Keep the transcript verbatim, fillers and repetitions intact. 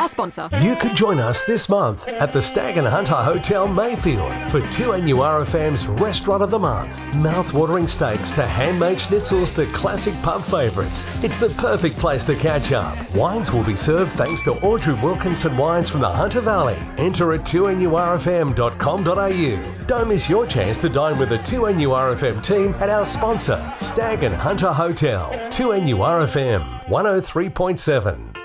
our sponsor. You could join us this month at the Stag and Hunter Hotel Mayfield for two N U R F M's Restaurant of the Month. Mouth-watering steaks to handmade schnitzels to classic pub favourites. It's the perfect place to catch up. Wines will be served thanks to Audrey Wilkinson Wines from the Hunter Valley. Enter at two N U R F M dot com dot A U. Don't miss your chance to dine with the two N U R F M team at our sponsor, Stag and Hunter Hotel. two N U R F M one oh three point seven.